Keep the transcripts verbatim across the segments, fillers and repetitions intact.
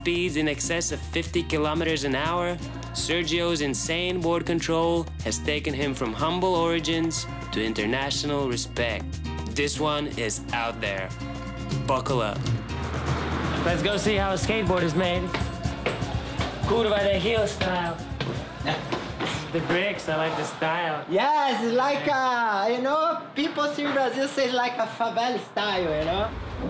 speeds in excess of fifty kilometers an hour, Sergio's insane board control has taken him from humble origins to international respect. This one is out there. Buckle up. Let's go see how a skateboard is made. Cool by the heel style. The bricks, I like the style. Yes, it's like a, you know, people in Brazil say like a favela style, you know?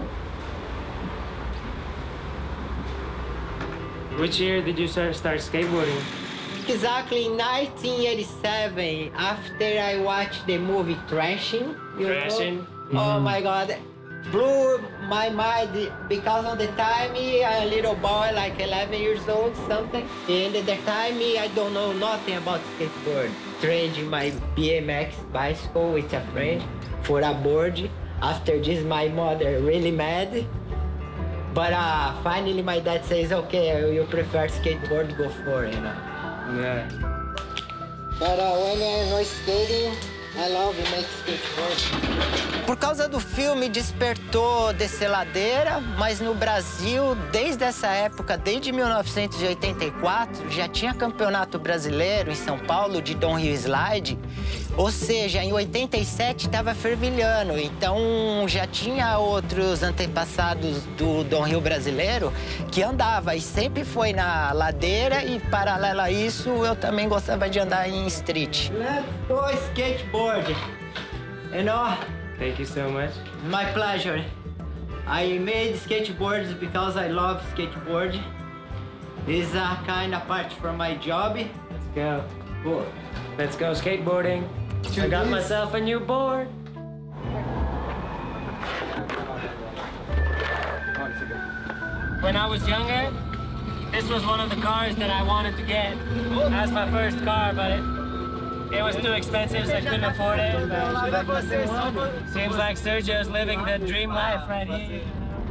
Which year did you start, start skateboarding? Exactly in nineteen eighty-seven, after I watched the movie Thrashing. You Thrashing? Know? Mm-hmm. Oh my God. Blew my mind because of the time a little boy like eleven years old something, and at the time I don't know nothing about skateboard. Trading my B M X bicycle with a friend for a board. After this my mother really mad, but uh, finally my dad says, okay, you prefer skateboard, go for it, you know. Yeah. But uh, when I'm not skating, I love make skateboard. Por causa do filme despertou descer ladeira, mas no Brasil, desde essa época, desde mil novecentos e oitenta e quatro, já tinha campeonato brasileiro em São Paulo de downhill slide. Ou seja, em oitenta e sete estava fervilhando, então já tinha outros antepassados do downhill brasileiro que andava e sempre foi na ladeira e, paralelo a isso, eu também gostava de andar em street. Let's go skateboard, you know? Thank you so much. My pleasure. I made skateboards because I love skateboard. It's a kind of part from my job. Let's go. Cool. Let's go skateboarding. I got myself a new board. When I was younger, this was one of the cars that I wanted to get. That's my first car, but it, it was too expensive, so I couldn't afford it. But seems like Sergio's living the dream life right here.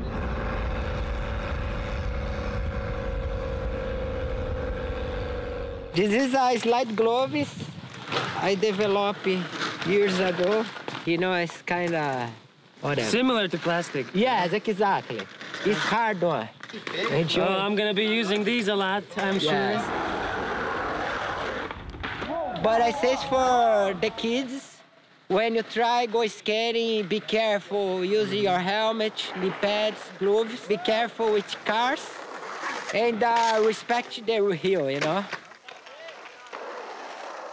This is a slide gloves I developed years ago. You know, it's kind of whatever. Similar to plastic. Yes, exactly. It's hard one. Enjoy. Oh, I'm gonna be using these a lot, I'm Yes. sure. But I say for the kids, when you try go skating, be careful. Use your helmet, knee pads, gloves. Be careful with cars, and uh, respect the hill, you know.